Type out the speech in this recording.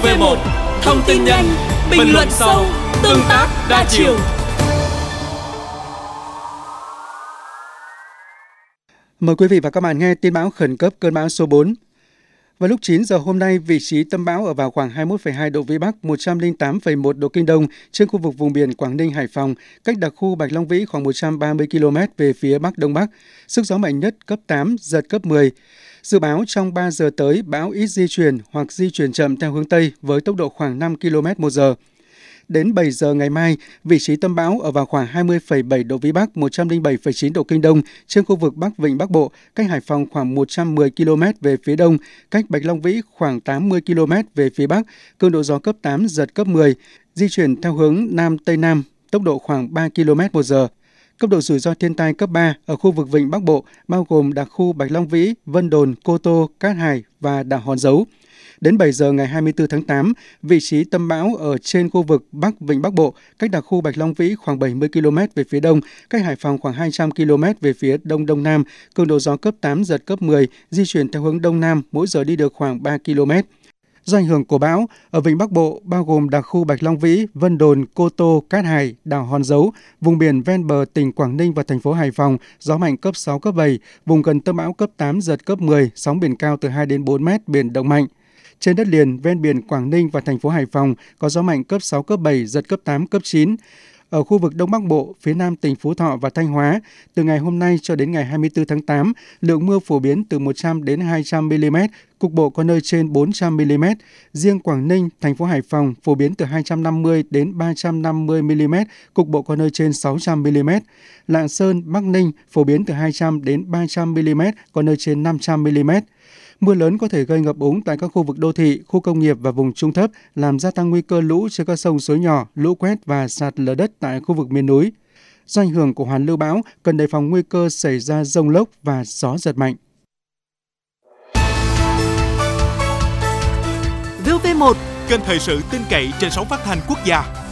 VV1, thông tin nhanh, bình luận sâu, tương tác đa chiều. Mời quý vị và các bạn nghe tin bão khẩn cấp cơn bão số 4. Vào lúc 9 giờ hôm nay, vị trí tâm bão ở vào khoảng 21,2 độ Vĩ Bắc, 108,1 độ Kinh Đông trên khu vực vùng biển Quảng Ninh, Hải Phòng, cách đặc khu Bạch Long Vĩ khoảng 130 km về phía Bắc Đông Bắc. Sức gió mạnh nhất cấp 8, giật cấp 10. Dự báo trong 3 giờ tới, bão ít di chuyển hoặc di chuyển chậm theo hướng Tây với tốc độ khoảng 5 km/h. Đến 7 giờ ngày mai, vị trí tâm bão ở vào khoảng 20,7 độ Vĩ Bắc, 107,9 độ Kinh Đông trên khu vực Bắc Vịnh Bắc Bộ, cách Hải Phòng khoảng 110 km về phía Đông, cách Bạch Long Vĩ khoảng 80 km về phía Bắc, cường độ gió cấp 8, giật cấp 10, di chuyển theo hướng Nam Tây Nam, tốc độ khoảng 3 km/h. Cấp độ rủi ro thiên tai cấp 3 ở khu vực Vịnh Bắc Bộ, bao gồm đặc khu Bạch Long Vĩ, Vân Đồn, Cô Tô, Cát Hải và đảo Hòn Dấu. Đến 7 giờ ngày 24 tháng 8, vị trí tâm bão ở trên khu vực Bắc Vịnh Bắc Bộ, cách đặc khu Bạch Long Vĩ khoảng 70 km về phía đông, cách Hải Phòng khoảng 200 km về phía đông đông nam, cường độ gió cấp 8, giật cấp 10, di chuyển theo hướng đông nam, mỗi giờ đi được khoảng 3 km. Do ảnh hưởng của bão, ở Vịnh Bắc Bộ bao gồm đặc khu Bạch Long Vĩ, Vân Đồn, Cô Tô, Cát Hải, đảo Hòn Dấu, vùng biển ven bờ tỉnh Quảng Ninh và thành phố Hải Phòng, gió mạnh cấp 6, cấp 7, vùng gần tâm bão cấp 8, giật cấp 10, sóng biển cao từ 2 đến 4 mét, biển động mạnh. Trên đất liền, ven biển Quảng Ninh và thành phố Hải Phòng có gió mạnh cấp 6, cấp 7, giật cấp 8, cấp 9. Ở khu vực Đông Bắc Bộ, phía Nam tỉnh Phú Thọ và Thanh Hóa, từ ngày hôm nay cho đến ngày 24 tháng 8, lượng mưa phổ biến từ 100 đến 200 mm, cục bộ có nơi trên 400 mm. Riêng Quảng Ninh, thành phố Hải Phòng phổ biến từ 250 đến 350 mm, cục bộ có nơi trên 600 mm. Lạng Sơn, Bắc Ninh phổ biến từ 200 đến 300 mm, có nơi trên 500 mm. Mưa lớn có thể gây ngập úng tại các khu vực đô thị, khu công nghiệp và vùng trung thấp, làm gia tăng nguy cơ lũ trên các sông suối nhỏ, lũ quét và sạt lở đất tại khu vực miền núi. Do ảnh hưởng của hoàn lưu bão, cần đề phòng nguy cơ xảy ra dông lốc và gió giật mạnh. VV1, kênh thời sự tin cậy trên sóng phát thanh quốc gia.